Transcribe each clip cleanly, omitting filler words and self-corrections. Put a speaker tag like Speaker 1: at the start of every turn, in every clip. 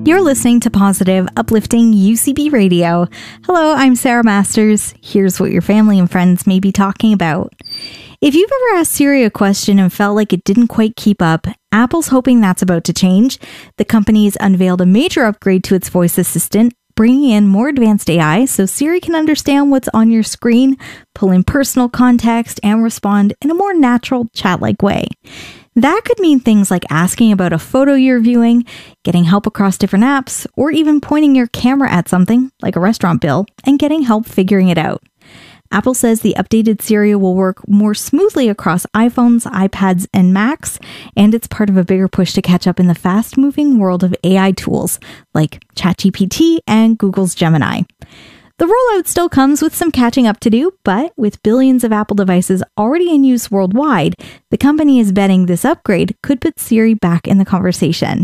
Speaker 1: You're listening to Positive, Uplifting UCB Radio. Hello, I'm Sarah Masters. Here's what your family and friends may be talking about. If you've ever asked Siri a question and felt like it didn't quite keep up, Apple's hoping that's about to change. The company's unveiled a major upgrade to its voice assistant, bringing in more advanced AI so Siri can understand what's on your screen, pull in personal context, and respond in a more natural, chat-like way. That could mean things like asking about a photo you're viewing, getting help across different apps, or even pointing your camera at something, like a restaurant bill, and getting help figuring it out. Apple says the updated Siri will work more smoothly across iPhones, iPads, and Macs, and it's part of a bigger push to catch up in the fast-moving world of AI tools like ChatGPT and Google's Gemini. The rollout still comes with some catching up to do, but with billions of Apple devices already in use worldwide, the company is betting this upgrade could put Siri back in the conversation.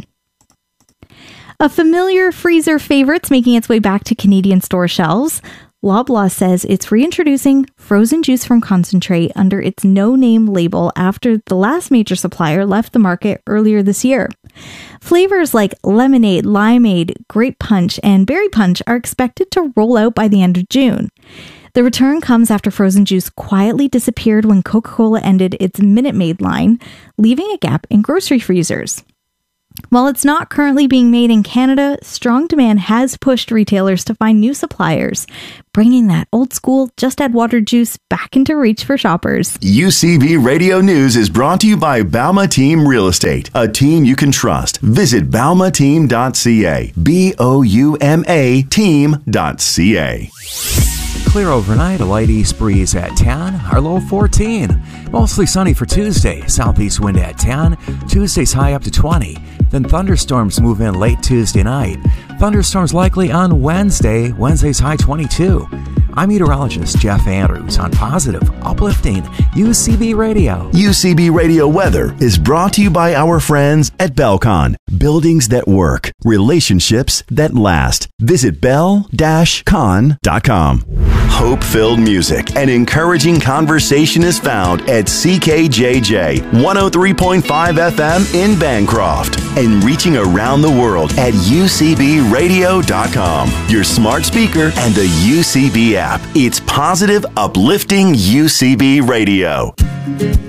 Speaker 1: A familiar freezer favorite's making its way back to Canadian store shelves. Loblaw says it's reintroducing frozen juice from concentrate under its no-name label after the last major supplier left the market earlier this year. Flavors like lemonade, limeade, grape punch, and berry punch are expected to roll out by the end of June. The return comes after frozen juice quietly disappeared when Coca-Cola ended its Minute Maid line, leaving a gap in grocery freezers. While it's not currently being made in Canada, strong demand has pushed retailers to find new suppliers, bringing that old school just add water juice back into reach for shoppers.
Speaker 2: UCB Radio News is brought to you by Bauma Team Real Estate, a team you can trust. Visit baumateam.ca, BOUMA team.ca.
Speaker 3: Clear overnight, a light east breeze at 10, our low 14. Mostly sunny for Tuesday, southeast wind at 10, Tuesday's high up to 20. Then thunderstorms move in late Tuesday night. Thunderstorms likely on Wednesday, Wednesday's high 22. I'm meteorologist Jeff Andrews on Positive, Uplifting UCB Radio.
Speaker 2: UCB Radio weather is brought to you by our friends at Belcon. Buildings that work, relationships that last. Visit bell-con.com. Hope-filled music and encouraging conversation is found at CKJJ 103.5 FM in Bancroft and reaching around the world at UCBradio.com. Your smart speaker and the UCB app. It's Positive, Uplifting UCB Radio.